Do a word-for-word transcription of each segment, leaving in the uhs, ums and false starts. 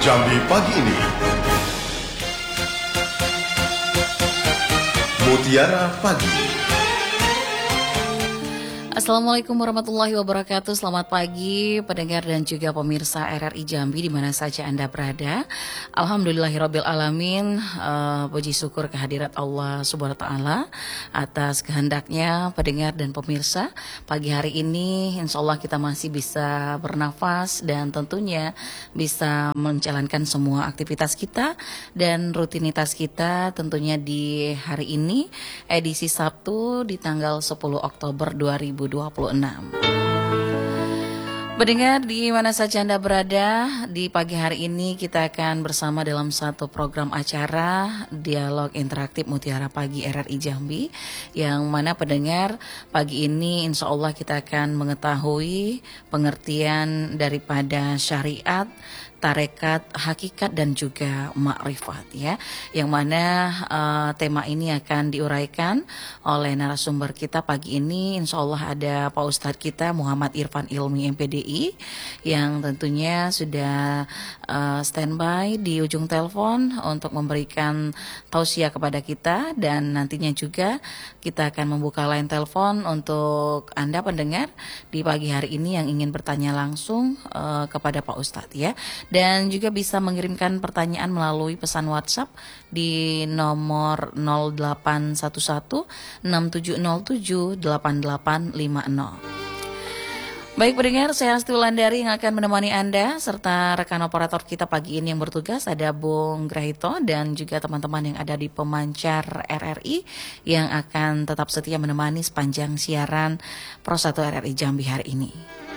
Jambi pagi ini. Mutiara Pagi. Assalamualaikum warahmatullahi wabarakatuh. Selamat pagi pendengar dan juga pemirsa R R I Jambi di mana saja Anda berada. Alhamdulillahirabbil alamin. Uh, puji syukur kehadirat Allah Subhanahu wa taala atas kehendaknya pendengar dan pemirsa. Pagi hari ini insya Allah kita masih bisa bernafas dan tentunya bisa menjalankan semua aktivitas kita dan rutinitas kita tentunya di hari ini edisi Sabtu di tanggal sepuluh Oktober dua ribu dua puluh enam. Pendengar di mana saja Anda berada, di pagi hari ini kita akan bersama dalam satu program acara Dialog Interaktif Mutiara Pagi R R I Jambi, yang mana pendengar pagi ini insya Allah kita akan mengetahui pengertian daripada syariat, tarekat, hakikat dan juga makrifat ya. Yang mana uh, tema ini akan diuraikan oleh narasumber kita pagi ini. Insya Allah ada Pak Ustadz kita Muhammad Irfan Ilmi M P D I yang tentunya sudah uh, standby di ujung telepon untuk memberikan tausiah kepada kita, dan nantinya juga kita akan membuka line telepon untuk Anda pendengar di pagi hari ini yang ingin bertanya langsung uh, kepada Pak Ustadz ya. Dan juga bisa mengirimkan pertanyaan melalui pesan WhatsApp di nomor nol delapan satu satu enam tujuh nol tujuh delapan delapan lima nol. Baik pendengar, saya Asti Wulandari yang akan menemani Anda serta rekan operator kita pagi ini yang bertugas ada Bung Grahito dan juga teman-teman yang ada di pemancar R R I yang akan tetap setia menemani sepanjang siaran Pro satu R R I Jambi hari ini.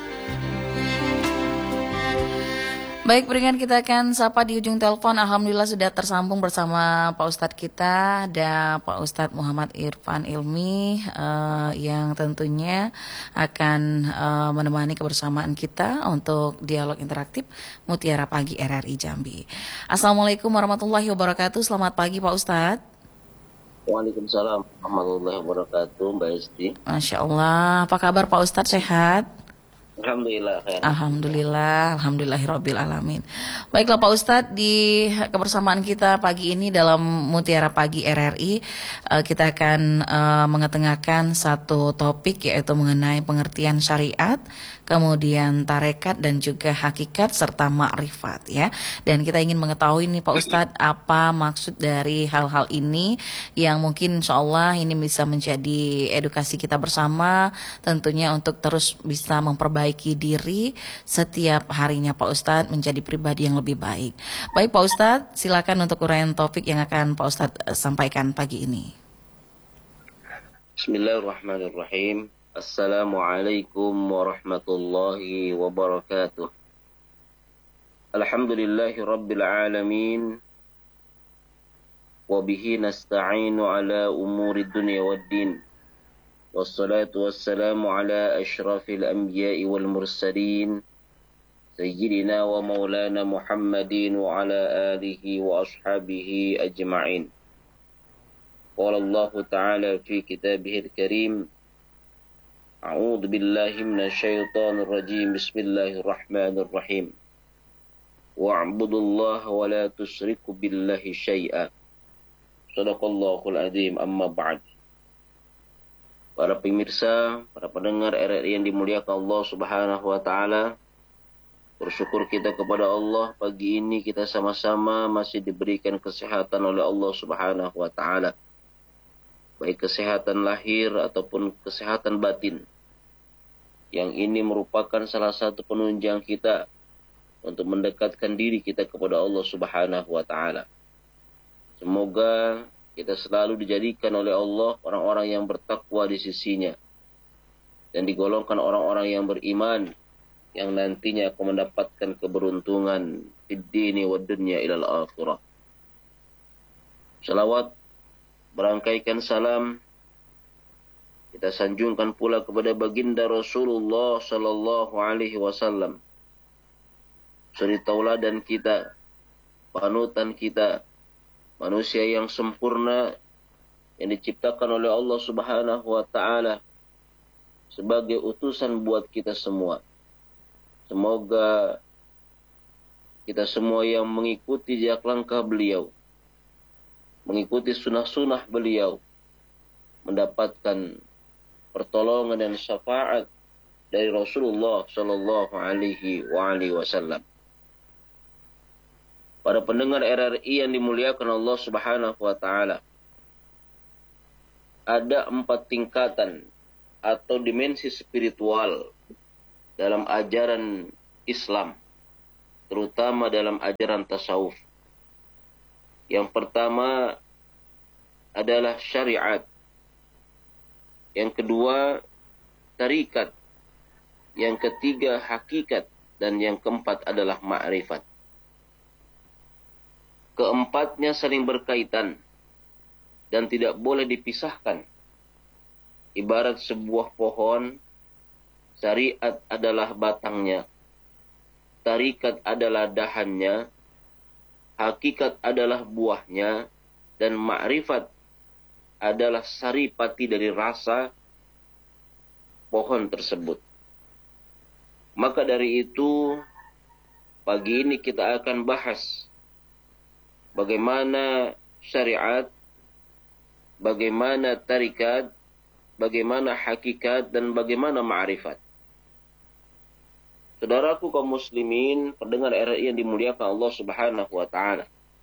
Baik pendengar, kita akan sapa di ujung telepon. Alhamdulillah sudah tersambung bersama Pak Ustadz kita, ada Pak Ustadz Muhammad Irfan Ilmi uh, yang tentunya akan uh, menemani kebersamaan kita untuk dialog interaktif Mutiara Pagi R R I Jambi. Assalamualaikum warahmatullahi wabarakatuh. Selamat pagi Pak Ustadz. Waalaikumsalam warahmatullahi wabarakatuh, Mbak Esti. Masya Allah, apa kabar Pak Ustadz, sehat? Alhamdulillah. Khair. Alhamdulillah, alhamdulillahirabbil alamin. Baiklah Pak Ustadz, di kebersamaan kita pagi ini dalam Mutiara Pagi R R I, uh, kita akan uh, mengetengahkan satu topik yaitu mengenai pengertian syariat, kemudian tarekat dan juga hakikat serta makrifat ya. Dan kita ingin mengetahui nih Pak Ustadz, apa maksud dari hal-hal ini yang mungkin insyaallah ini bisa menjadi edukasi kita bersama tentunya untuk terus bisa memperbaiki diri setiap harinya Pak Ustadz menjadi pribadi yang lebih baik. Baik Pak Ustadz, silakan untuk uraian topik yang akan Pak Ustadz sampaikan pagi ini. Bismillahirrahmanirrahim. Assalamualaikum warahmatullahi wabarakatuh. Alhamdulillahi rabbil alamin. Wabihi nasta'inu ala umuri dunya waddin. Wassalatu wassalamu ala ashrafil anbiya'i wal mursalin Sayyidina wa maulana Muhammadin wa ala alihi wa ashabihi ajma'in. Qala Allah ta'ala fi kitabihil karim, A'udhu billahi minasyaitanir rajim, Bismillahirrahmanirrahim. Wa'budullaha wa la tusyriku billahi syai'a. Shadaqallahul azim, amma ba'd. Para pemirsa, para pendengar R R I yang dimuliakan Allah Subhanahu wa taala, bersyukur kita kepada Allah pagi ini kita sama-sama masih diberikan kesehatan oleh Allah Subhanahu wa taala. Baik kesehatan lahir ataupun kesehatan batin. Yang ini merupakan salah satu penunjang kita untuk mendekatkan diri kita kepada Allah Subhanahu wa taala. Semoga kita selalu dijadikan oleh Allah orang-orang yang bertakwa di sisinya dan digolongkan orang-orang yang beriman yang nantinya akan mendapatkan keberuntungan fid dini wad dunya ilal akhirah. Salawat, berangkaikan salam kita sanjungkan pula kepada baginda Rasulullah sallallahu alaihi wasallam, suri tauladan kita, panutan kita, manusia yang sempurna yang diciptakan oleh Allah Subhanahu wa taala sebagai utusan buat kita semua. Semoga kita semua yang mengikuti jejak langkah beliau, mengikuti sunnah-sunnah beliau, mendapatkan pertolongan dan syafaat dari Rasulullah Shallallahu Alaihi Wasallam. Para pendengar R R I yang dimuliakan Allah Subhanahu Wa Taala, ada empat tingkatan atau dimensi spiritual dalam ajaran Islam, terutama dalam ajaran tasawuf. Yang pertama adalah syariat. Yang kedua, tarikat. Yang ketiga, hakikat. Dan yang keempat adalah ma'rifat. Keempatnya saling berkaitan dan tidak boleh dipisahkan. Ibarat sebuah pohon, syariat adalah batangnya, tarikat adalah dahannya, hakikat adalah buahnya, dan ma'rifat adalah saripati dari rasa pohon tersebut. Maka dari itu, pagi ini kita akan bahas bagaimana syariat, bagaimana tarikat, bagaimana hakikat, dan bagaimana ma'rifat. Saudaraku kaum muslimin, pendengar R R I yang dimuliakan Allah Subhanahu wa taala.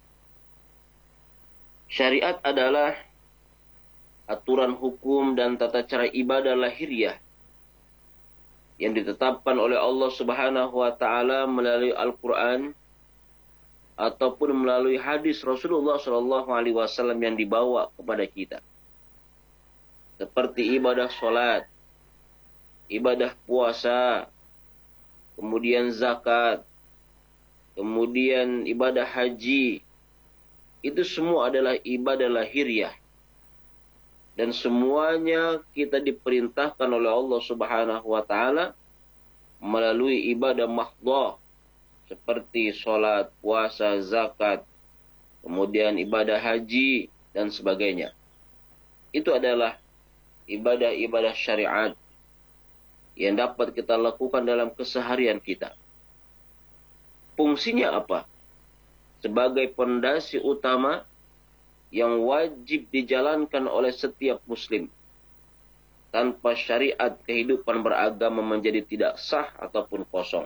Syariat adalah aturan hukum dan tata cara ibadah lahiriah yang ditetapkan oleh Allah Subhanahu wa taala melalui Al-Qur'an ataupun melalui hadis Rasulullah Shallallahu alaihi wasallam yang dibawa kepada kita. Seperti ibadah sholat, ibadah puasa, kemudian zakat, kemudian ibadah haji. Itu semua adalah ibadah lahiriah. Dan semuanya kita diperintahkan oleh Allah Subhanahu wa taala melalui ibadah mahdhah seperti sholat, puasa, zakat, kemudian ibadah haji dan sebagainya. Itu adalah ibadah-ibadah syariat yang dapat kita lakukan dalam keseharian kita. Fungsinya apa? Sebagai pondasi utama yang wajib dijalankan oleh setiap muslim. Tanpa syariat, kehidupan beragama menjadi tidak sah ataupun kosong.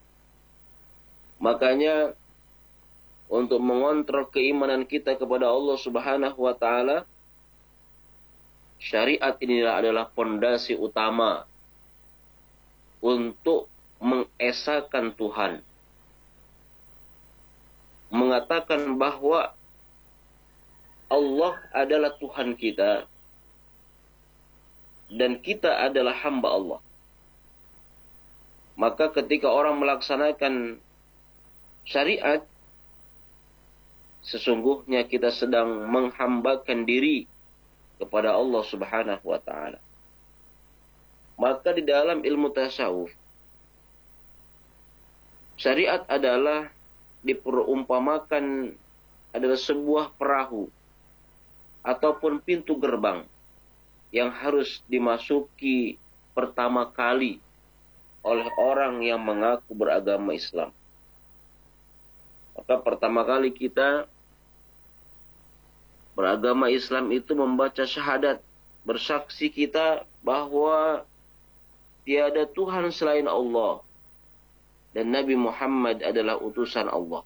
Makanya, untuk mengontrol keimanan kita kepada Allah Subhanahu wa taala, syariat inilah adalah pondasi utama untuk mengesahkan Tuhan. Mengatakan bahwa Allah adalah Tuhan kita dan kita adalah hamba Allah. Maka ketika orang melaksanakan syariat, sesungguhnya kita sedang menghambakan diri kepada Allah Subhanahu wa taala. Maka di dalam ilmu tasawuf, syariat adalah diperumpamakan adalah sebuah perahu ataupun pintu gerbang yang harus dimasuki pertama kali oleh orang yang mengaku beragama Islam. Maka pertama kali kita beragama Islam itu membaca syahadat, bersaksi kita bahwa tiada Tuhan selain Allah dan Nabi Muhammad adalah utusan Allah.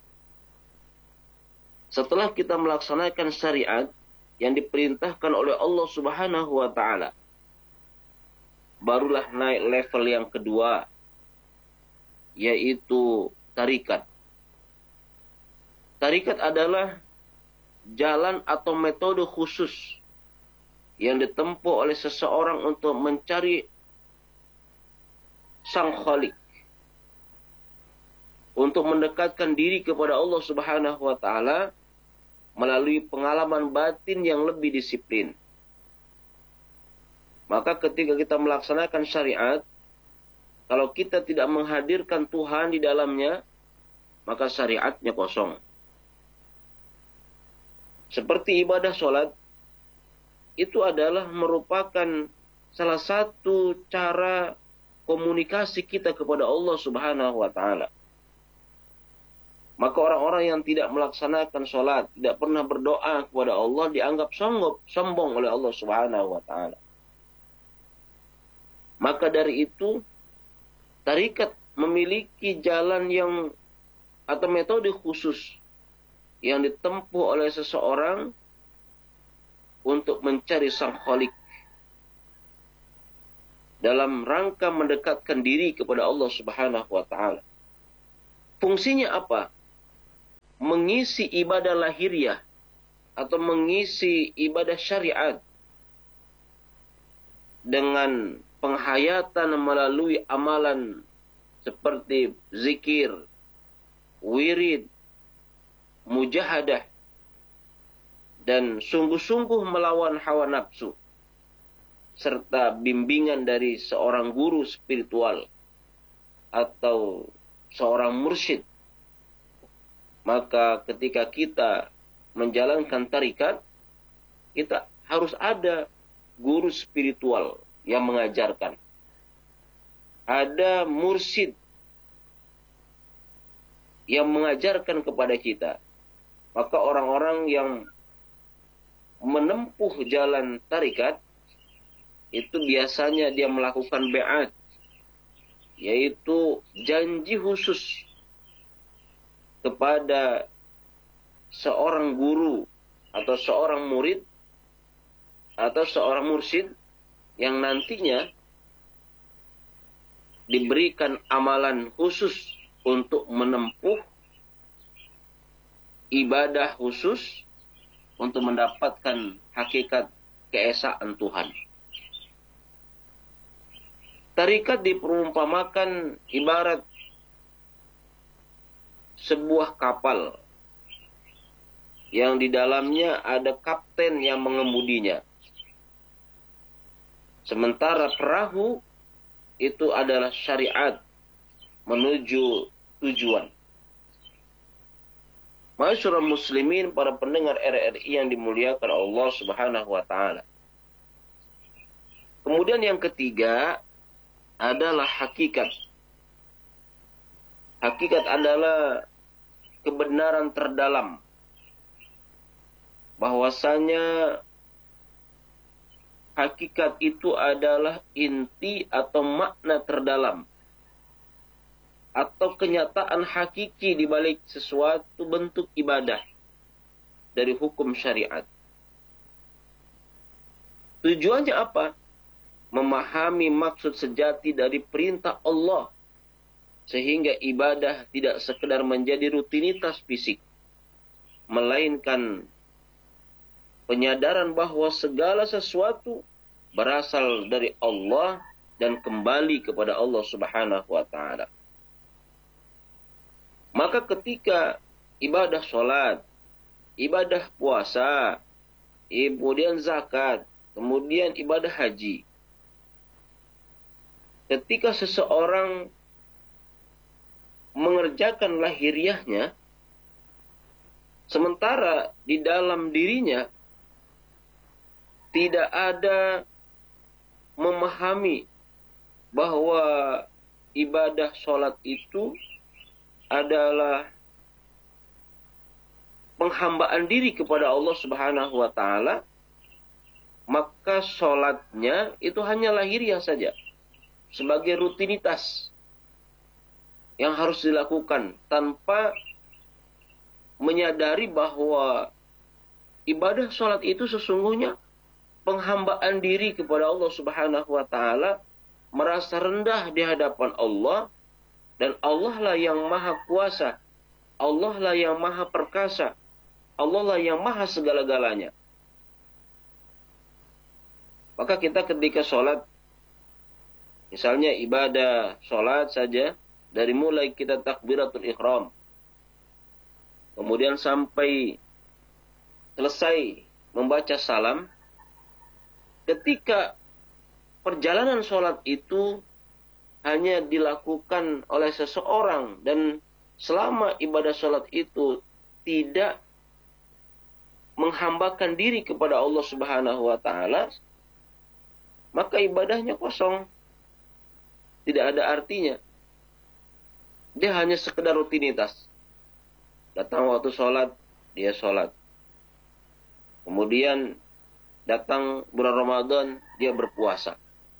Setelah kita melaksanakan syariat yang diperintahkan oleh Allah Subhanahu wa taala, barulah naik level yang kedua, yaitu tarikat. Tarikat adalah jalan atau metode khusus yang ditempuh oleh seseorang untuk mencari Sang Khalik, untuk mendekatkan diri kepada Allah Subhanahu wa taala melalui pengalaman batin yang lebih disiplin. Maka ketika kita melaksanakan syariat, kalau kita tidak menghadirkan Tuhan di dalamnya, maka syariatnya kosong. Seperti ibadah sholat, itu adalah merupakan salah satu cara komunikasi kita kepada Allah Subhanahu wa taala. Maka orang-orang yang tidak melaksanakan sholat, tidak pernah berdoa kepada Allah, dianggap sombong, sombong oleh Allah Subhanahu wa Ta'ala. Maka dari itu, tarikat memiliki jalan yang atau metode khusus yang ditempuh oleh seseorang untuk mencari Sang Khalik dalam rangka mendekatkan diri kepada Allah Subhanahu wa Ta'ala. Fungsinya apa? Mengisi ibadah lahiriah atau mengisi ibadah syariat dengan penghayatan melalui amalan seperti zikir, wirid, mujahadah, dan sungguh-sungguh melawan hawa nafsu, serta bimbingan dari seorang guru spiritual atau seorang mursyid. Maka ketika kita menjalankan tarikat, kita harus ada guru spiritual yang mengajarkan. Ada mursyid yang mengajarkan kepada kita. Maka orang-orang yang menempuh jalan tarikat, itu biasanya dia melakukan be'at, yaitu janji khusus kepada seorang guru atau seorang murid atau seorang mursyid yang nantinya diberikan amalan khusus untuk menempuh ibadah khusus untuk mendapatkan hakikat keesaan Tuhan. Tarikat diperumpamakan ibarat sebuah kapal yang di dalamnya ada kapten yang mengemudinya. Sementara perahu itu adalah syariat menuju tujuan. Masyaallah muslimin, para pendengar R R I yang dimuliakan Allah Subhanahu wa Ta'ala. Kemudian yang ketiga adalah hakikat. Hakikat adalah kebenaran terdalam, bahwasanya hakikat itu adalah inti atau makna terdalam atau kenyataan hakiki di balik sesuatu bentuk ibadah dari hukum syariat. Tujuannya apa? Memahami maksud sejati dari perintah Allah, sehingga ibadah tidak sekedar menjadi rutinitas fisik, melainkan penyadaran bahwa segala sesuatu berasal dari Allah dan kembali kepada Allah Subhanahu wa Ta'ala. Maka ketika ibadah sholat, ibadah puasa, kemudian zakat, kemudian ibadah haji, ketika seseorang mengerjakan lahiriahnya, sementara di dalam dirinya tidak ada memahami bahwa ibadah sholat itu adalah penghambaan diri kepada Allah Subhanahu wa Ta'ala, maka sholatnya itu hanya lahiriah saja, sebagai rutinitas yang harus dilakukan tanpa menyadari bahwa ibadah sholat itu sesungguhnya penghambaan diri kepada Allah Subhanahu wa Ta'ala, merasa rendah di hadapan Allah, dan Allah lah yang maha kuasa, Allah lah yang maha perkasa, Allah lah yang maha segala-galanya. Maka kita ketika sholat, misalnya ibadah sholat saja, dari mulai kita takbiratul ihram, kemudian sampai selesai membaca salam, ketika perjalanan sholat itu hanya dilakukan oleh seseorang, dan selama ibadah sholat itu tidak menghambakan diri kepada Allah Subhanahu wa Ta'ala, maka ibadahnya kosong, tidak ada artinya. Dia hanya sekedar rutinitas. Datang waktu sholat, dia sholat. Kemudian datang bulan Ramadan, dia berpuasa.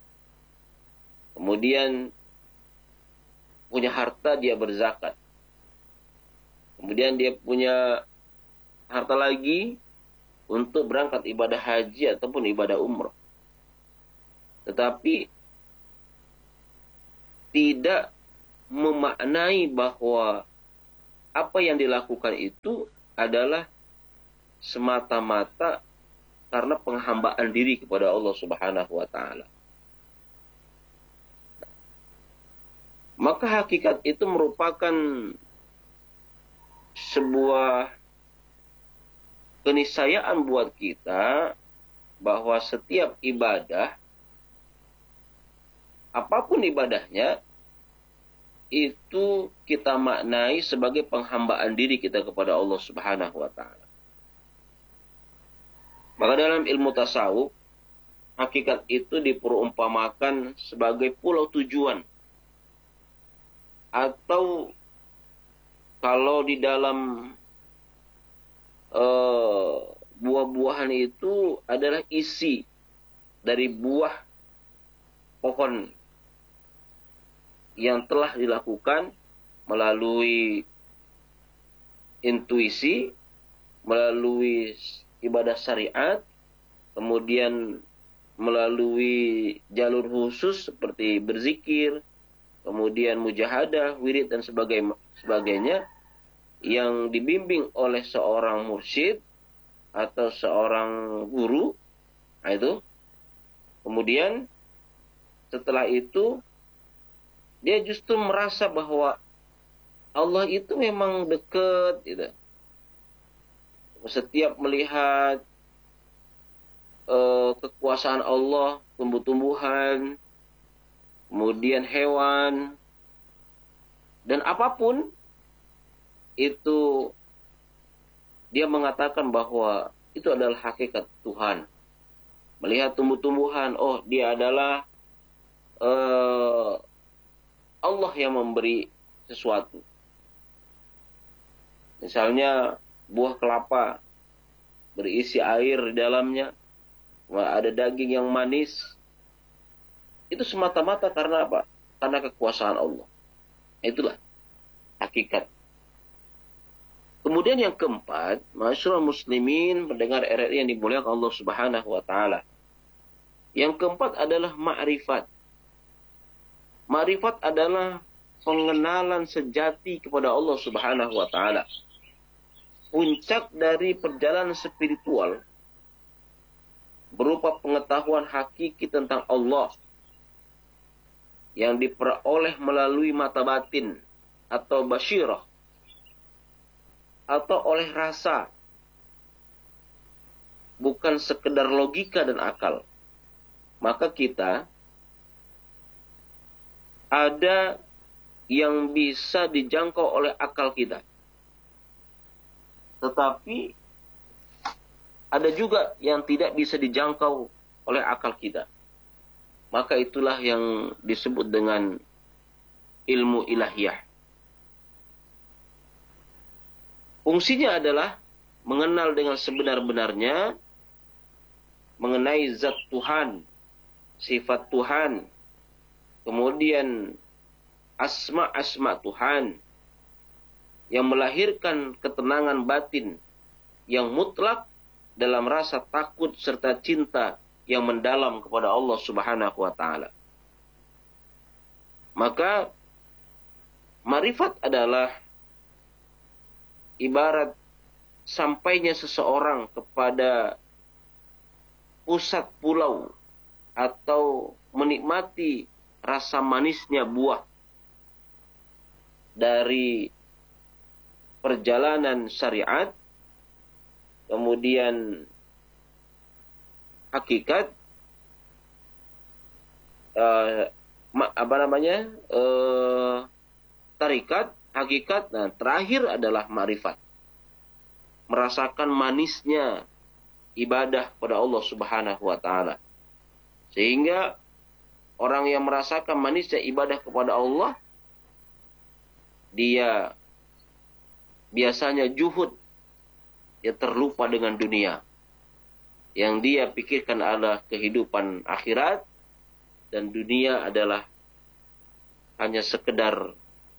Kemudian punya harta, dia berzakat. Kemudian dia punya harta lagi untuk berangkat ibadah haji ataupun ibadah umrah. Tetapi tidak memaknai bahwa apa yang dilakukan itu adalah semata-mata karena penghambaan diri kepada Allah Subhanahu wa taala. Maka hakikat itu merupakan sebuah keniscayaan buat kita bahwa setiap ibadah, apapun ibadahnya, itu kita maknai sebagai penghambaan diri kita kepada Allah Subhanahu wa taala. Maka dalam ilmu tasawuf, hakikat itu diperumpamakan sebagai pulau tujuan. Atau kalau di dalam uh, buah-buahan itu adalah isi dari buah pohon yang telah dilakukan melalui intuisi, melalui ibadah syariat, kemudian melalui jalur khusus seperti berzikir, kemudian mujahadah, wirid dan sebagainya yang dibimbing oleh seorang mursyid atau seorang guru. Nah, itu. Kemudian setelah itu dia justru merasa bahwa Allah itu memang dekat gitu. Setiap melihat uh, kekuasaan Allah, tumbuh-tumbuhan, kemudian hewan, dan apapun itu, dia mengatakan bahwa itu adalah hakikat Tuhan. Melihat tumbuh-tumbuhan, oh dia adalah uh, Allah yang memberi sesuatu. Misalnya buah kelapa berisi air di dalamnya, ada daging yang manis. Itu semata-mata karena apa? Karena kekuasaan Allah. Itulah hakikat. Kemudian yang keempat, ma'asyiral muslimin, pendengar R R I yang dimuliakan Allah Subhanahu wa taala. Yang keempat adalah ma'rifat. Ma'rifat adalah pengenalan sejati kepada Allah Subhanahu wa taala. Puncak dari perjalanan spiritual berupa pengetahuan hakiki tentang Allah yang diperoleh melalui mata batin atau basyirah atau oleh rasa, bukan sekedar logika dan akal. Maka kita ada yang bisa dijangkau oleh akal kita, tetapi ada juga yang tidak bisa dijangkau oleh akal kita. Maka itulah yang disebut dengan ilmu ilahiyah. Fungsinya adalah mengenal dengan sebenar-benarnya mengenai zat Tuhan, sifat Tuhan, kemudian asma-asma Tuhan yang melahirkan ketenangan batin yang mutlak dalam rasa takut serta cinta yang mendalam kepada Allah Subhanahu wa taala. Maka marifat adalah ibarat sampainya seseorang kepada pusat pulau atau menikmati rasa manisnya buah dari perjalanan syariat, kemudian hakikat, uh, apa namanya, uh, tarikat, hakikat, dan terakhir adalah ma'rifat. Merasakan manisnya ibadah pada Allah Subhanahu wa taala. Sehingga orang yang merasakan manisnya ibadah kepada Allah, dia biasanya juhud, dia terlupa dengan dunia. Yang dia pikirkan adalah kehidupan akhirat, dan dunia adalah hanya sekedar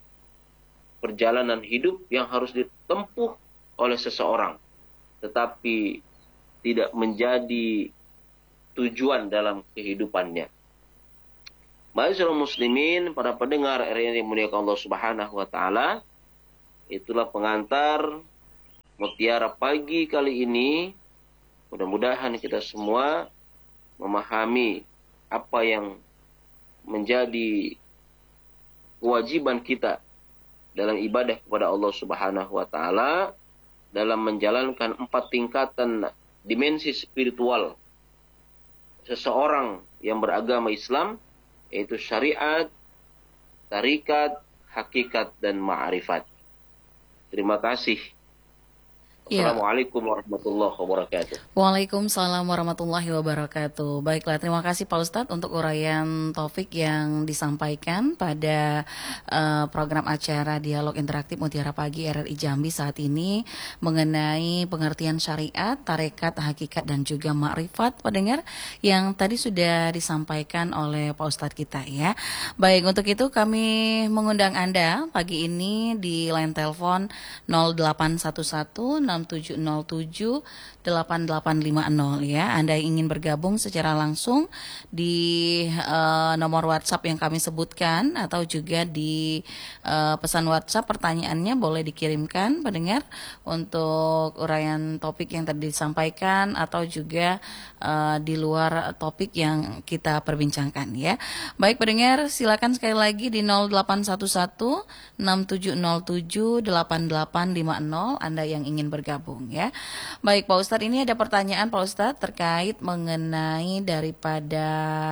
perjalanan hidup yang harus ditempuh oleh seseorang, tetapi tidak menjadi tujuan dalam kehidupannya. Ma'asyiral muslimin, para pendengar R R I yang dimuliakan Allah Subhanahu wa taala, itulah pengantar Mutiara Pagi kali ini. Mudah-mudahan kita semua memahami apa yang menjadi kewajiban kita dalam ibadah kepada Allah Subhanahu wa taala, dalam menjalankan empat tingkatan dimensi spiritual seseorang yang beragama Islam, yaitu syariat, tarikat, hakikat, dan ma'rifat. Terima kasih. Ya. Assalamualaikum warahmatullahi wabarakatuh. Waalaikumsalam warahmatullahi wabarakatuh. Baiklah, terima kasih Pak Ustadz untuk uraian topik yang disampaikan pada uh, program acara Dialog Interaktif Mutiara Pagi R R I Jambi saat ini mengenai pengertian syariat, tarekat, hakikat, dan juga makrifat, pendengar, yang tadi sudah disampaikan oleh Pak Ustadz kita ya. Baik, untuk itu kami mengundang Anda pagi ini di line telepon nol delapan satu satu enam tujuh nol tujuh delapan delapan lima nol ya. Anda yang ingin bergabung secara langsung di uh, nomor WhatsApp yang kami sebutkan, atau juga di uh, pesan WhatsApp, pertanyaannya boleh dikirimkan pendengar untuk uraian topik yang tadi disampaikan, atau juga uh, di luar topik yang kita perbincangkan ya. Baik pendengar, silakan sekali lagi di nol delapan satu satu enam tujuh nol tujuh delapan delapan lima nol Anda yang ingin bergabung ya. Baik Pak Ustadz, ini ada pertanyaan Pak Ustadz terkait mengenai daripada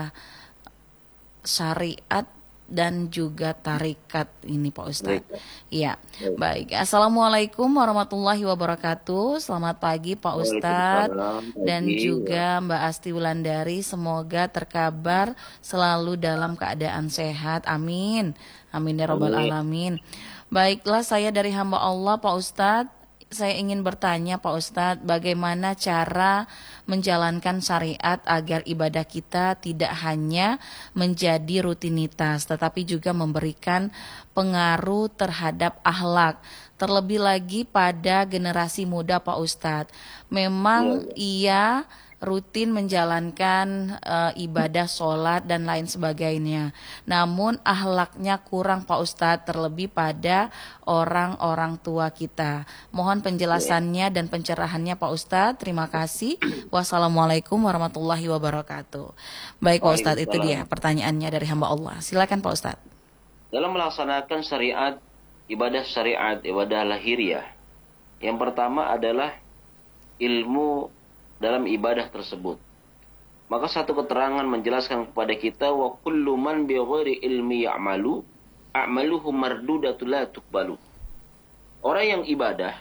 syariat dan juga tarikat ini Pak Ustadz. Iya. Baik. Assalamualaikum warahmatullahi wabarakatuh. Selamat pagi Pak Ustadz dan juga Mbak Asti Wulandari. Semoga terkabar selalu dalam keadaan sehat. Amin. Amin ya rabbal alamin. Baiklah, saya dari hamba Allah Pak Ustadz. Saya ingin bertanya Pak Ustadz, bagaimana cara menjalankan syariat agar ibadah kita tidak hanya menjadi rutinitas, tetapi juga memberikan pengaruh terhadap akhlak, terlebih lagi pada generasi muda Pak Ustadz. Memang ia rutin menjalankan uh, ibadah sholat dan lain sebagainya, namun akhlaknya kurang Pak Ustadz, terlebih pada orang-orang tua kita. Mohon penjelasannya dan pencerahannya Pak Ustadz. Terima kasih. Wassalamualaikum warahmatullahi wabarakatuh. Baik Pak Ustadz, itu dia pertanyaannya dari hamba Allah. Silakan Pak Ustadz. Dalam melaksanakan syariat, ibadah syariat, ibadah lahiriah, yang pertama adalah ilmu dalam ibadah tersebut. Maka satu keterangan menjelaskan kepada kita, wa kullu man bi ghairi ilmi ya'malu a'maluhu mardudatu la tuqbalu. Orang yang ibadah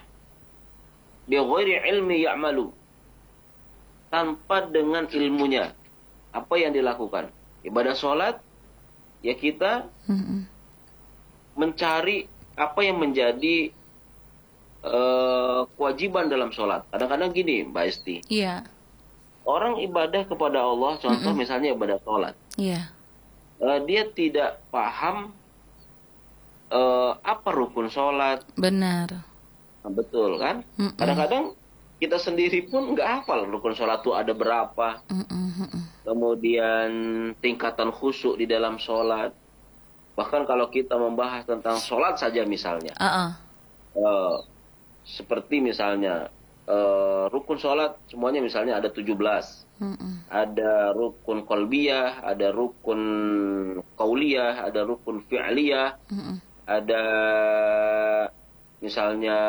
bi ghairi ilmi ya'malu, tanpa dengan ilmunya apa yang dilakukan. Ibadah sholat, ya kita mm-hmm. mencari apa yang menjadi Uh, kewajiban dalam sholat. Kadang-kadang gini Mbak Esti, iya. Orang ibadah kepada Allah, contoh Mm-mm. misalnya ibadah sholat, iya. uh, dia tidak paham uh, apa rukun sholat. Benar. Nah, betul kan? Mm-mm. Kadang-kadang kita sendiri pun nggak hafal rukun sholat itu ada berapa. Mm-mm. Kemudian tingkatan khusyuk di dalam sholat. Bahkan kalau kita membahas tentang sholat saja misalnya, uh-uh. uh, seperti misalnya uh, rukun sholat semuanya misalnya ada tujuh belas. Mm-mm. Ada rukun qalbiyah, ada rukun qauliyah, ada rukun fi'liyah, Mm-mm. ada misalnya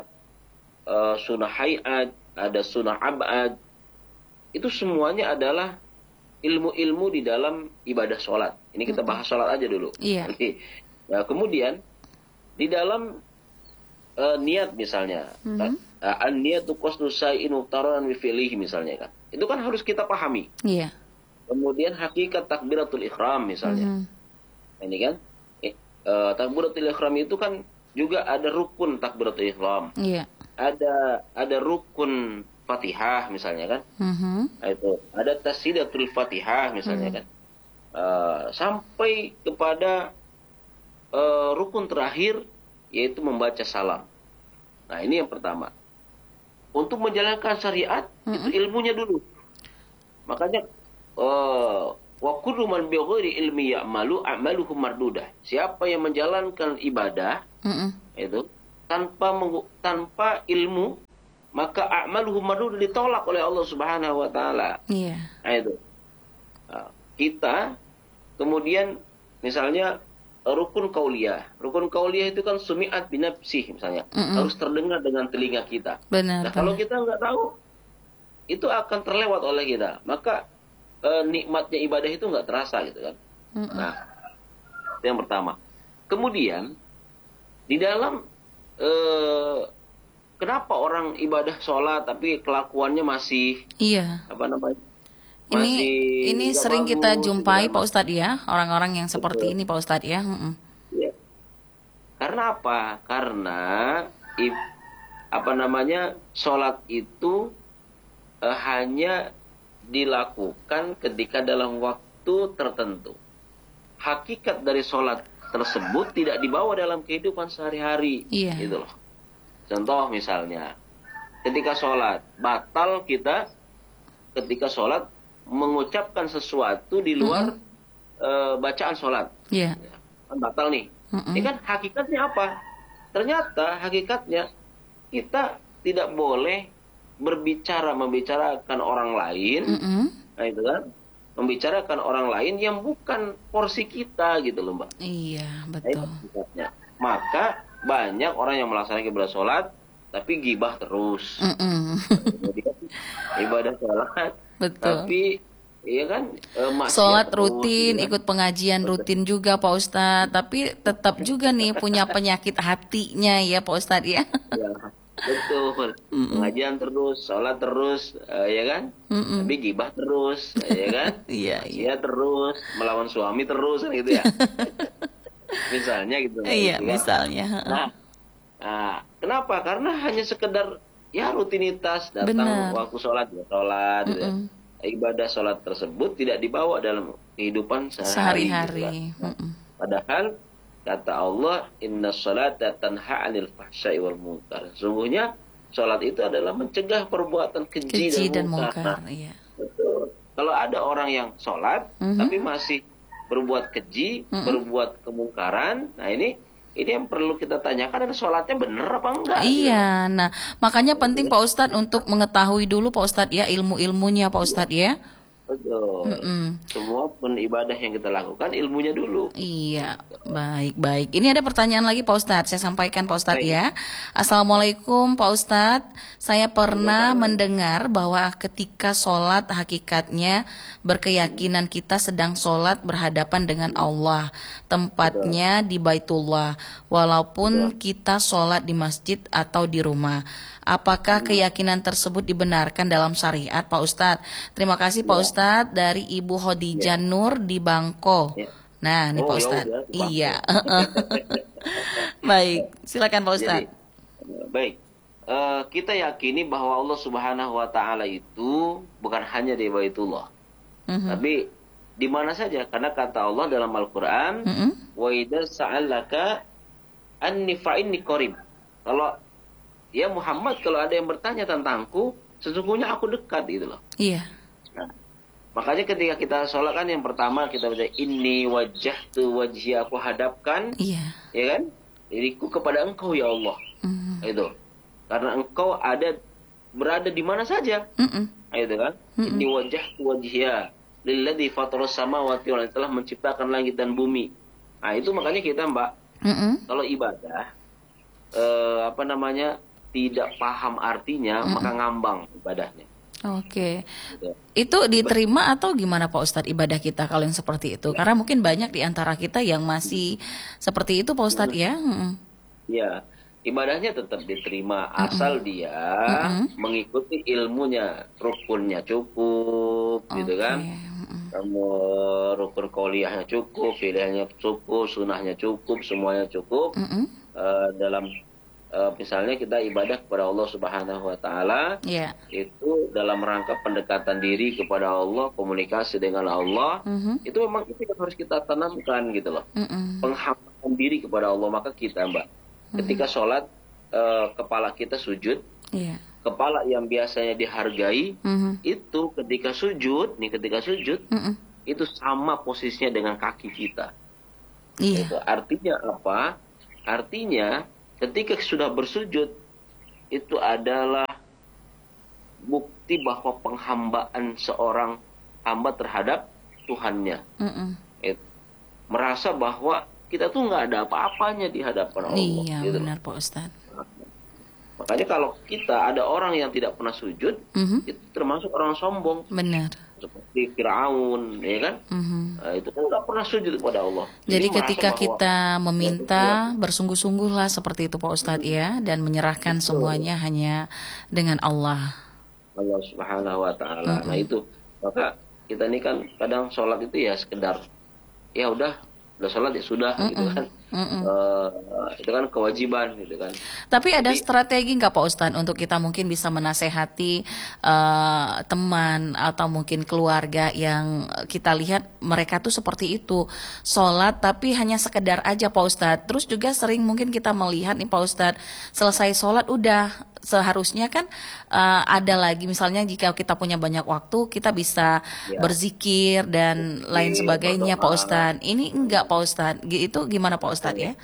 uh, sunnah hayat, ada sunnah abad. Itu semuanya adalah ilmu-ilmu di dalam ibadah sholat. Ini kita bahas sholat aja dulu. Iya. Nah, kemudian di dalam Uh, niat misalnya, mm-hmm. uh, an-niyatu qasdu syai'in muqtaranan bi fi'lihi misalnya kan. Itu kan harus kita pahami. Iya. Yeah. Kemudian hakikat takbiratul ihram misalnya. Mm-hmm. Ini kan eh, uh, takbiratul ihram itu kan juga ada rukun takbiratul ihram. Iya. Ada ada rukun Fatihah misalnya kan. Mhm. Nah, itu ada tasyidatul Fatihah misalnya Hmm. kan. Uh, sampai kepada uh, rukun terakhir yaitu membaca salam. Nah, ini yang pertama. Untuk menjalankan syariat Mhm. itu ilmunya dulu. Makanya uh, wa kullu man bighairi ilmi ya'malu a'maluhu mardudah. Siapa yang menjalankan ibadah Mhm. itu tanpa mengu- tanpa ilmu, maka a'maluhu mardudah, ditolak oleh Allah Subhanahu wa taala. Iya. Nah, itu. Nah, kita kemudian misalnya rukun kauliyah. Rukun kauliyah itu kan sumi'at binafsih misalnya. Mm-mm. Harus terdengar dengan telinga kita. Benar. Nah, kalau benar. kita nggak tahu, itu akan terlewat oleh kita. Maka eh, nikmatnya ibadah itu nggak terasa gitu kan. Mm-mm. Nah, itu yang pertama. Kemudian di dalam eh, kenapa orang ibadah sholat tapi kelakuannya masih Iya. apa namanya? Ini Masih ini nggak sering kita bagus, jumpai gitu Pak kan. Ustadz ya, orang-orang yang seperti Betul. ini Pak Ustadz ya. Mm-mm. Ya. Karena apa? Karena i- apa namanya sholat itu eh, hanya dilakukan ketika dalam waktu tertentu. Hakikat dari sholat tersebut tidak dibawa dalam kehidupan sehari-hari. Iya. Gitu loh. Contoh misalnya, ketika sholat batal kita ketika sholat mengucapkan sesuatu di luar eh, bacaan sholat. Iya. Kan batal nih. Mm-mm. Ini kan hakikatnya apa? Ternyata hakikatnya kita tidak boleh berbicara membicarakan orang lain, Mm-mm. nah itu kan, membicarakan orang lain yang bukan porsi kita gitu loh, Mbak. Iya, Nah, itu betul. hakikatnya. Maka banyak orang yang melaksanakan ibadah sholat tapi gibah terus. Mm-mm. Kemudian ibadah sholat Betul. tapi iya kan eh, maksiat Sholat terus, rutin, gitu kan. ikut pengajian rutin juga Pak Ustadz, tapi tetap juga nih punya penyakit hatinya ya Pak Ustadz ya. Ya, betul. Pengajian terus, sholat terus, eh, ya kan? Mm-mm. Tapi gibah terus, ya kan? Iya, iya. Maksiat terus, melawan suami terus, kan gitu ya. Misalnya gitu. Iya, gitu kan. misalnya. Nah, nah, kenapa? Karena hanya sekedar ya rutinitas datang Benar. waktu sholat ya sholat. Gitu ya. Mm-mm. Ibadah sholat tersebut tidak dibawa dalam kehidupan sehari-hari. gitu kan. Sehari-hari. Mm-mm. Padahal kata Allah, inna sholata tanha anil fahsya'i wal munkar. Sungguhnya sholat itu adalah mencegah perbuatan keji, Keji dan dan munkar. mungkar, iya. Betul. Kalau ada orang yang sholat Mhm. tapi masih berbuat keji, Mhm. berbuat kemungkaran, nah ini ini yang perlu kita tanyakan, adalah sholatnya benar apa enggak? gitu. Iya, nah makanya penting Pak Ustadz untuk mengetahui dulu Pak Ustadz ya ilmu-ilmunya Pak Ustadz ya. Betul. Mm-mm. Semua pun ibadah yang kita lakukan ilmunya dulu. Iya, baik, baik. Ini ada pertanyaan lagi Pak Ustadz, saya sampaikan Pak Ustadz Baik. ya. Assalamualaikum Pak Ustadz, saya pernah mendengar bahwa ketika sholat hakikatnya berkeyakinan kita sedang sholat berhadapan dengan Allah, tempatnya di Baitullah, walaupun kita sholat di masjid atau di rumah. Apakah keyakinan tersebut dibenarkan dalam syariat Pak Ustadz? Terima kasih Pak Ya. Ustadz dari Ibu Khadijah Nur di Bangko. Ya. Nah, ini Oh, Pak ya Ustadz. udah, di Bangko. Iya. Baik, silakan Pak Ustadz. Jadi, baik. Eh, kita yakini bahwa Allah Subhanahu wa taala itu bukan hanya di Baitullah, Mhm. tapi di mana saja, karena kata Allah dalam Al-Qur'an, Mhm. wa idza sa'alaka anni fa'inni qarib. Kalau ya Muhammad, kalau ada yang bertanya tentangku, sesungguhnya aku dekat gitu loh. Iya. Nah, makanya ketika kita sholat kan yang pertama kita baca inni wajjahtu wajhi, aku hadapkan, Iya. ya kan, diriku kepada Engkau ya Allah. Mhm. Itu karena Engkau ada berada di mana saja. Mhm. Itu kan, Mm-mm. inni wajjahtu wajhiya lilladzi fataras samawati wal ardi, telah menciptakan langit dan bumi. Nah, itu makanya kita, Mbak, Mhm. kalau ibadah eh, apa namanya tidak paham artinya, maka ngambang ibadahnya. Oke. Gitu. Itu diterima atau gimana Pak Ustadz ibadah kita kalau yang seperti itu? Karena mungkin banyak di antara kita yang masih seperti itu Pak Ustadz ya. Mhm. Ya, ibadahnya tetap diterima asal dia Mm-mm. mengikuti ilmunya, rukunnya cukup, gitu kan. Oke. Mhm. Kamu rukun qauliyahnya cukup, fi'liyahnya cukup, sunahnya cukup, semuanya cukup. Mhm. uh, dalam uh, misalnya kita ibadah kepada Allah Subhanahu wa taala, Iya. itu dalam rangka pendekatan diri kepada Allah, komunikasi dengan Allah, Mhm. itu memang itu yang harus kita tanamkan gitu loh. Mm-mm. Penghambaan diri kepada Allah. Maka kita, Mbak, ketika sholat, uh, kepala kita sujud, Iya. kepala yang biasanya dihargai, Mhm. itu ketika sujud, nih ketika sujud, Mm-mm. itu sama posisinya dengan kaki kita. Iya. Itu artinya apa? Artinya ketika sudah bersujud, itu adalah bukti bahwa penghambaan seorang hamba terhadap Tuhannya. Mm-mm. Itu. Merasa bahwa kita tuh nggak ada apa-apanya di hadapan Allah. Iya, Gitu. benar Pak Ustadz. Makanya kalau kita ada orang yang tidak pernah sujud, Mhm. itu termasuk orang sombong. Benar. Seperti Fir'aun, ya kan? Mhm. Nah, itu kan nggak pernah sujud kepada Allah. Jadi merasa ketika bahwa- kita meminta bersungguh-sungguhlah seperti itu Pak Ustadz ya, dan menyerahkan semuanya hanya dengan Allah. Allah Subhanahu wa taala. Nah, itu. Maka kita ini kan kadang sholat itu ya sekedar ya udah, udah sholat ya sudah gitu kan. Eh, itu kan kewajiban gitu kan. Tapi ada strategi nggak Pak Ustadz untuk kita mungkin bisa menasehati eh, teman atau mungkin keluarga yang kita lihat mereka tuh seperti itu, sholat tapi hanya sekedar aja Pak Ustadz. Terus juga sering mungkin kita melihat nih Pak Ustadz, selesai sholat udah, seharusnya kan eh, ada lagi misalnya jika kita punya banyak waktu kita bisa Ya. berzikir dan lain sebagainya Pak Ustadz. Ini enggak Pak Ustadz, itu gimana Pak Ustadz ya?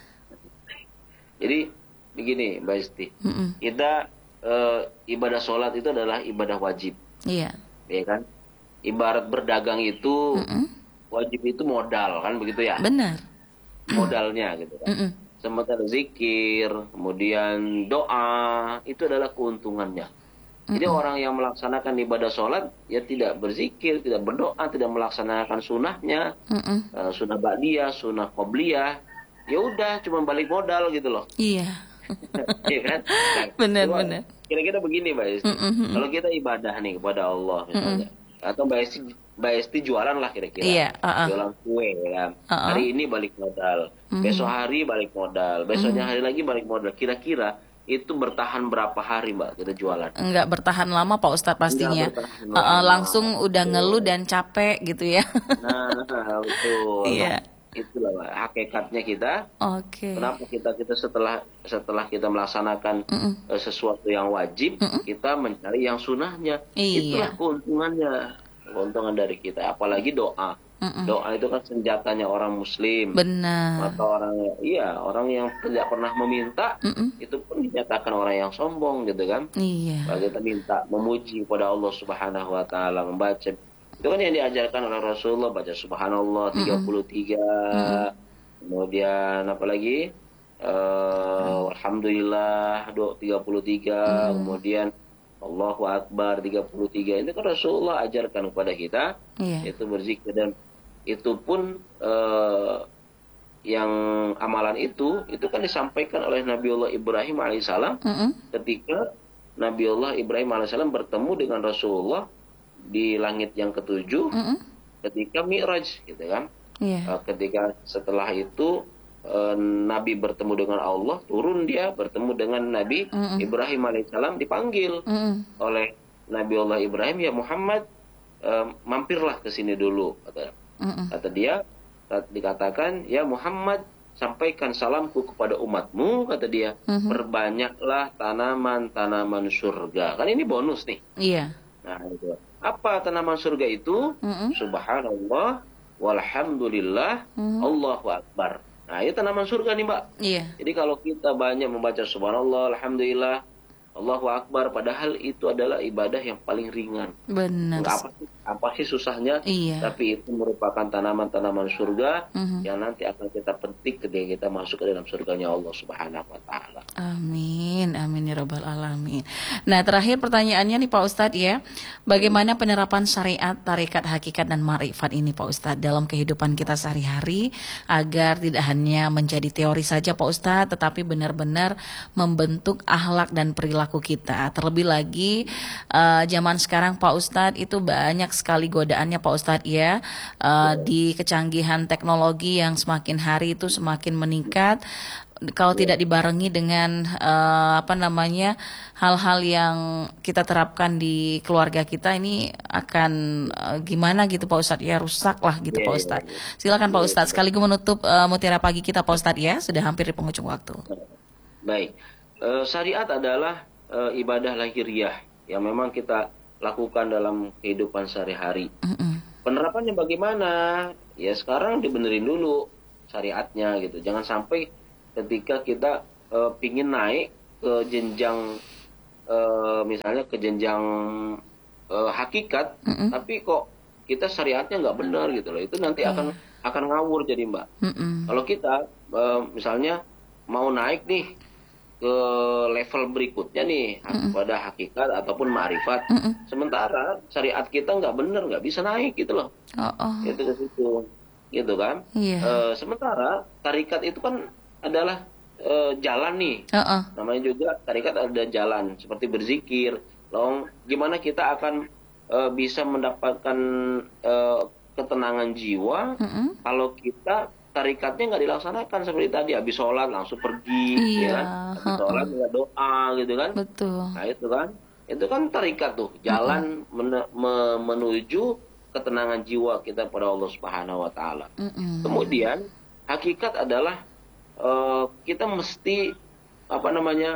Jadi begini Mbak Isti, Mm-mm. kita eh, ibadah sholat itu adalah ibadah wajib, Iya. ya kan? Ibarat berdagang itu Mm-mm. wajib itu modal kan begitu ya? Benar. Modalnya gitu kan. Mm-mm. Sementara zikir, kemudian doa, itu adalah keuntungannya. Jadi orang yang melaksanakan ibadah sholat, ya tidak berzikir, tidak berdoa, tidak melaksanakan sunnahnya, Mm-mm. eh, sunnah ba'diyah, sunnah qobliyah, ya udah cuma balik modal gitu loh. Iya. Iya kan? Nah, Benar, coba benar. Kira-kira begini Mbak Esti, Mm-mm. kalau kita ibadah nih kepada Allah misalnya, atau Mbak Esti, Mbak Esti jualan lah kira-kira, Iya, uh-uh. jualan kue ya kan, Uh-uh. hari ini balik modal, besok hari balik modal, besoknya hari lagi balik modal, kira-kira itu bertahan berapa hari Mbak kita jualan? Enggak bertahan lama Pak Ustadz pastinya. Enggak bertahan Uh-uh, lama. langsung udah ngeluh dan capek gitu ya. Nah, betul. Iya. Itulah Mbak, hakikatnya kita. Oke. Kenapa kita kita setelah setelah kita melaksanakan eh, sesuatu yang wajib, kita mencari yang sunnahnya. Iya. Itulah keuntungannya, keuntungan dari kita. Apalagi doa. Doa itu kan senjatanya orang Muslim. Benar. Maka orang, iya, orang yang tidak pernah meminta, itu pun dinyatakan orang yang sombong gitu kan. Iya. Kalau kita minta memuji kepada Allah Subhanahu wa taala, membaca, itu kan yang diajarkan oleh Rasulullah, baca subhanallah tiga puluh tiga. Kemudian apa lagi? Eh, alhamdulillah tiga puluh tiga. Kemudian Allahu Akbar tiga puluh tiga. Itu kan Rasulullah ajarkan kepada kita, Iya. itu berzikir. Dan itu pun eh, yang amalan itu itu kan disampaikan oleh Nabiullah Ibrahim alaihissalam Mm-mm. ketika Nabiullah Ibrahim alaihissalam bertemu dengan Rasulullah di langit yang ketujuh Mm-mm. ketika Mi'raj gitu kan. Iya. Eh, ketika setelah itu eh, Nabi bertemu dengan Allah, turun dia bertemu dengan Nabi Ibrahim alaihissalam, dipanggil Mm-mm. oleh Nabiullah Ibrahim, ya Muhammad, eh, mampirlah ke sini dulu kata Mm-mm. kata dia. Dikatakan, ya Muhammad, sampaikan salamku kepada umatmu, kata dia, perbanyaklah tanaman-tanaman surga. Kan ini bonus nih. Iya. Nah, itu. Apa tanaman surga itu? Mm-mm. Subhanallah walhamdulillah Allahu Akbar. Nah, itu tanaman surga nih, Mbak. Iya. Jadi kalau kita banyak membaca subhanallah, alhamdulillah, Allahu Akbar, padahal itu adalah ibadah yang paling ringan. Benar. Nggak apa sih, apa sih susahnya? Iya. Tapi itu merupakan tanaman-tanaman surga yang nanti akan kita petik ketika kita masuk ke dalam surganya Allah Subhanahu wa taala. Amin, amin ya rabbal alamin. Nah, terakhir pertanyaannya nih Pak Ustadz ya, bagaimana penerapan syariat, tarekat, hakikat dan ma'rifat ini Pak Ustadz dalam kehidupan kita sehari-hari agar tidak hanya menjadi teori saja Pak Ustadz, tetapi benar-benar membentuk akhlak dan perilaku kita. Terlebih lagi eh, zaman sekarang Pak Ustadz itu banyak sekali godaannya Pak Ustadz ya, eh, di kecanggihan teknologi yang semakin hari itu semakin meningkat. kalau tidak dibarengi dengan eh, apa namanya hal-hal yang kita terapkan di keluarga kita ini akan eh, gimana gitu Pak Ustadz ya, rusak lah gitu Iya, Pak iya, Ustadz. iya. Silakan Pak Iya, Ustadz iya. sekaligus menutup eh, Mutiara Pagi kita Pak Ustadz ya, sudah hampir di penghujung waktu. Baik, Eh, syariat adalah eh, ibadah lahiriah yang memang kita lakukan dalam kehidupan sehari-hari. Mm-mm. Penerapannya bagaimana? Ya sekarang dibenerin dulu syariatnya gitu. Jangan sampai ketika kita eh, pingin naik ke jenjang eh, misalnya ke jenjang eh, hakikat, Mm-mm. tapi kok kita syariatnya nggak benar gitu loh. Itu nanti akan akan ngawur jadi Mbak. Mm-mm. Kalau kita eh, misalnya mau naik nih ke level berikutnya nih pada hakikat ataupun ma'rifat, Mm-mm. sementara syariat kita nggak benar, nggak bisa naik gitu loh. Oh, oh. Itu ke situ, gitu kan? Iya. Eh, sementara tarikat itu kan adalah eh, jalan nih, Oh, oh. namanya juga tarikat ada jalan seperti berzikir. Long, gimana kita akan eh, bisa mendapatkan eh, ketenangan jiwa Mm-mm. kalau kita tarikatnya nggak dilaksanakan seperti tadi, habis sholat langsung pergi, Iya, ya kan? Habis heeh. sholat nggak doa gitu kan? Betul. Nah itu kan, itu kan tarikat tuh, jalan men- me- menuju ketenangan jiwa kita pada Allah Subhanahu Wa Taala. Mm-mm. Kemudian hakikat adalah eh, kita mesti apa namanya,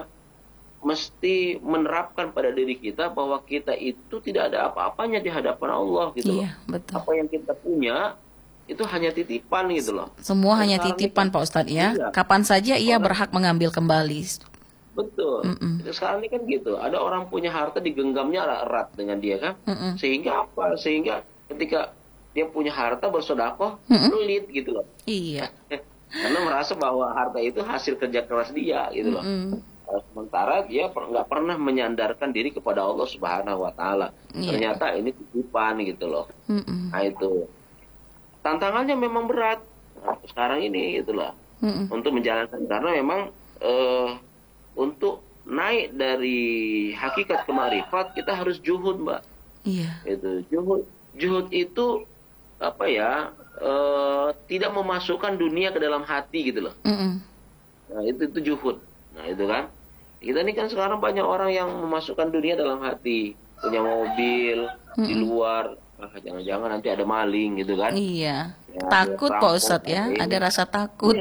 mesti menerapkan pada diri kita bahwa kita itu tidak ada apa-apanya di hadapan Allah gitu loh. Iya, betul. Apa yang kita punya itu hanya titipan gitu loh. Semua Dan hanya sekarang titipan ini- Pak Ustadz ya. Iya. Kapan saja ia Orang- berhak mengambil kembali. Betul. Mm-mm. Sekarang ini kan gitu. Ada orang punya harta digenggamnya erat dengan dia kan. Mm-mm. Sehingga apa? Sehingga ketika dia punya harta bersedekah, Mm-mm. pelit gitu loh. Iya. Karena merasa bahwa harta itu hasil kerja keras dia gitu loh. Mm-mm. Eh, Sementara dia per- nggak pernah menyandarkan diri kepada Allah Subhanahu Wa Taala. Iya. Ternyata ini titipan gitu loh. Mm-mm. Nah itu tantangannya memang berat. Nah, sekarang ini itulah Mm-mm. untuk menjalankan, karena memang eh, untuk naik dari hakikat ke ma'rifat kita harus juhud Mbak. Iya. Itu juhud, juhud itu apa ya? eh, tidak memasukkan dunia ke dalam hati gitu loh. Mm-mm. Nah itu itu juhud. Nah itu kan kita ini kan sekarang banyak orang yang memasukkan dunia dalam hati, punya mobil di luar, ah, jangan-jangan nanti ada maling gitu kan. Iya. Ya, Takut dia Pak rampok, Ustadz ya. ini. Ada rasa takut.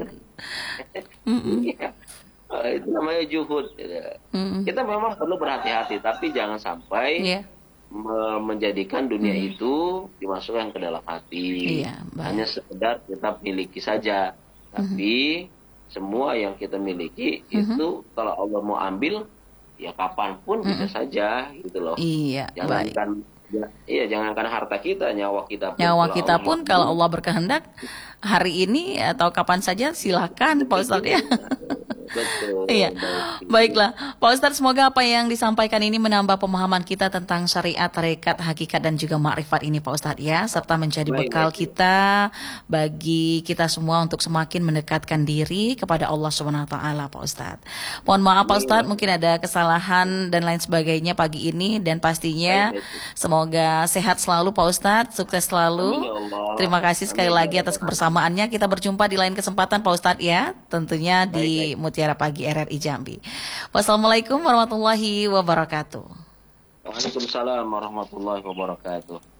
Mm-mm. Iya. Ah, itu namanya juhud gitu. Mm-mm. Kita memang perlu berhati-hati, tapi jangan sampai Iya. me- menjadikan dunia itu dimasukkan ke dalam hati. Iya, baik. Hanya sekedar kita miliki saja. Tapi semua yang kita miliki itu kalau Allah mau ambil, ya kapanpun bisa saja gitu loh. Iya, baik. Jangankan ya, iya jangankan harta kita, nyawa kita pun. Nyawa kalau kita Allah pun mau kalau ambil, Allah berkehendak hari ini atau kapan saja silakan Pak Ustadz ya. betul. Iya, Baik. baiklah Pak Ustadz, semoga apa yang disampaikan ini menambah pemahaman kita tentang syariat, tarekat, hakikat dan juga ma'rifat ini Pak Ustadz ya, serta menjadi Baik, bekal baik. kita bagi kita semua untuk semakin mendekatkan diri kepada Allah Subhanahu wa taala Pak Ustadz. Mohon maaf Pak Ustadz, mungkin ada kesalahan dan lain sebagainya pagi ini, dan pastinya Baik, baik. semoga sehat selalu Pak Ustadz, sukses selalu. Amin ya Allah. Terima kasih sekali Amin ya lagi atas Allah. kebersamaannya. Kita berjumpa di lain kesempatan Pak Ustadz ya, tentunya di Baik, Mutiara Pagi R R I Jambi. Wassalamualaikum warahmatullahi wabarakatuh. Waalaikumsalam warahmatullahi wabarakatuh.